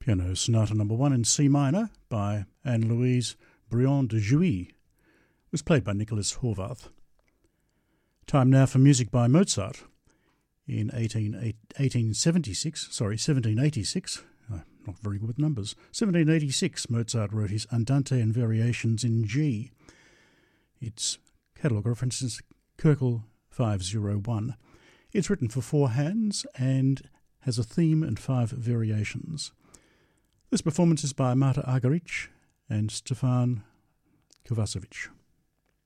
Piano Sonata No. 1 in C minor by Anne-Louise Briand de Jouy was played by Nicholas Horvath. Time now for music by Mozart. In 1786, not very good with numbers, 1786, Mozart wrote his Andante and Variations in G. Its catalogue reference is Köchel 501. It's written for 4 hands and has a theme and 5 variations. This performance is by Marta Argerich and Stefan Kovacevic.